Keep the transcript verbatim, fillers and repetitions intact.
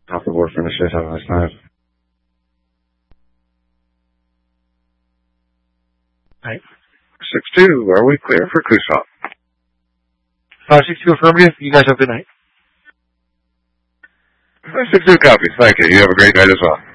Off the board for initiative. Have a nice night. Right. six two, are we clear for cruise stop? five six two affirmative. You guys have a good night. five six two copies. Thank you. You have a great night as well.